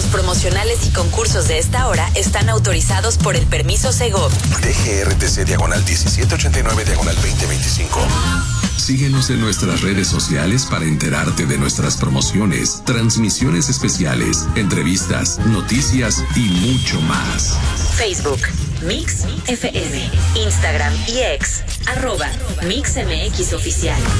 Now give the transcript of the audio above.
promocionales y concursos de esta hora están autorizados por el permiso Segov. DGRTC/1789/2025. Síguenos en nuestras redes sociales para enterarte de nuestras promociones, transmisiones especiales, entrevistas, noticias y mucho más. Facebook, Mix FM, Instagram y X, @MixMX Oficial.